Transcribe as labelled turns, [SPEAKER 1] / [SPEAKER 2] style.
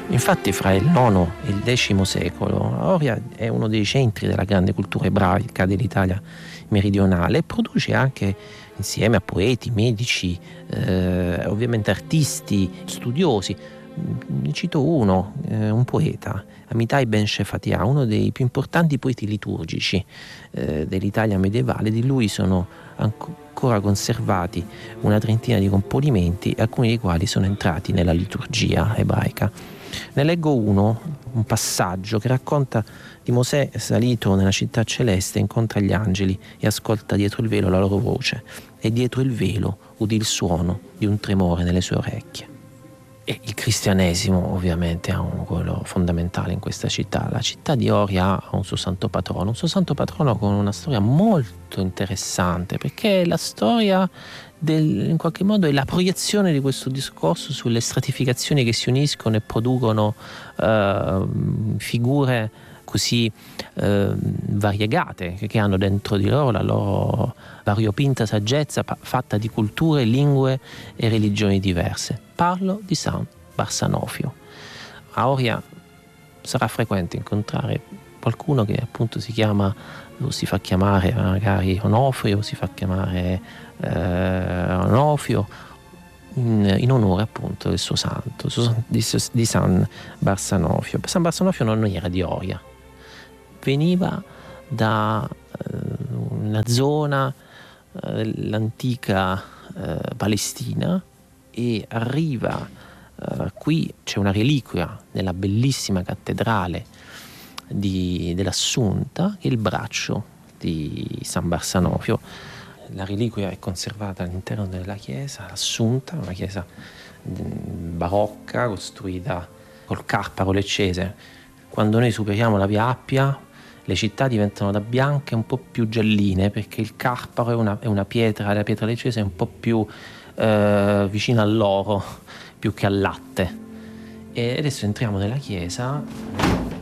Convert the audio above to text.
[SPEAKER 1] Infatti fra il IX e il X secolo Oria è uno dei centri della grande cultura ebraica dell'Italia meridionale e produce anche, insieme a poeti, medici, ovviamente artisti, studiosi. Ne cito uno, un poeta, Amitai Ben Shefatia, uno dei più importanti poeti liturgici dell'Italia medievale. Di lui sono ancora conservati una trentina di componimenti, alcuni dei quali sono entrati nella liturgia ebraica. Ne leggo un passaggio che racconta di Mosè salito nella città celeste, incontra gli angeli e ascolta dietro il velo la loro voce, e dietro il velo udì il suono di un tremore nelle sue orecchie. E il cristianesimo ovviamente ha un ruolo fondamentale in questa città. La città di Oria ha un suo santo patrono con una storia molto interessante, perché è la storia in qualche modo è la proiezione di questo discorso sulle stratificazioni che si uniscono e producono figure così variegate, che hanno dentro di loro la loro variopinta saggezza fatta di culture, lingue e religioni diverse. Parlo di San Barsanofio. A Oria sarà frequente incontrare qualcuno che appunto si chiama o si fa chiamare magari Onofrio, o si fa chiamare Onofio, in onore appunto del suo santo, di San Barsanofio. San Barsanofio non era di Oria, veniva da una zona dell'antica Palestina e arriva qui. C'è una reliquia nella bellissima cattedrale dell'Assunta, che è il braccio di San Barsanofio. La reliquia è conservata all'interno della chiesa, l'Assunta, una chiesa barocca costruita col carparo leccese. Quando noi superiamo la via Appia, le città diventano da bianche un po' più gialline, perché il carparo è una pietra, la pietra leccese è un po' più vicina all'oro più che al latte. E adesso entriamo nella chiesa.